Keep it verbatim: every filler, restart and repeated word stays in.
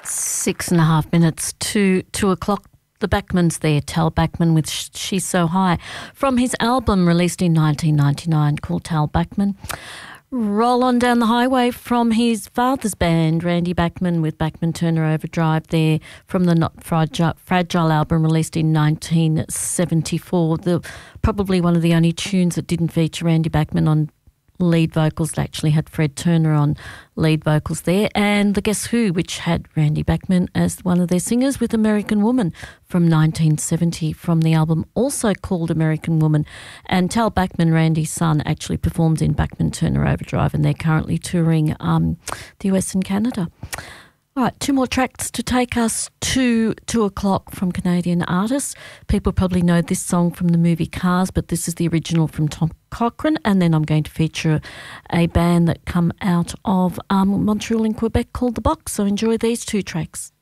Six and a half minutes to two o'clock. The Bachmans there, Tal Bachman with She's So High, from his album released in nineteen ninety-nine called Tal Bachman. Roll On Down the Highway from his father's band, Randy Bachman, with Bachman Turner Overdrive there from the Not Fragile, Fragile album released in nineteen seventy-four. The, probably one of the only tunes that didn't feature Randy Bachman on lead vocals. They actually had Fred Turner on lead vocals there, and the Guess Who, which had Randy Bachman as one of their singers, with American Woman from nineteen seventy from the album also called American Woman. And Tal Bachman, Randy's son, actually performed in Bachman Turner Overdrive, and they're currently touring um, the U S and Canada. All right, two more tracks to take us to two o'clock from Canadian artists. People probably know this song from the movie Cars, but this is the original from Tom Cochrane. And then I'm going to feature a band that come out of um, Montreal in Quebec called The Box. So enjoy these two tracks.